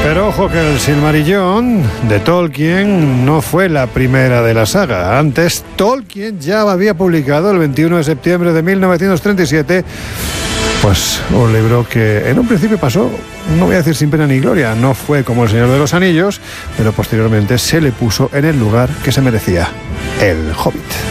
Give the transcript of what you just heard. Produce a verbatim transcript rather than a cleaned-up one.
Pero ojo que el Silmarillion de Tolkien no fue la primera de la saga. Antes, Tolkien ya había publicado el veintiuno de septiembre de mil novecientos treinta y siete pues un libro que en un principio pasó, no voy a decir sin pena ni gloria, no fue como El Señor de los Anillos, pero posteriormente se le puso en el lugar que se merecía, El Hobbit.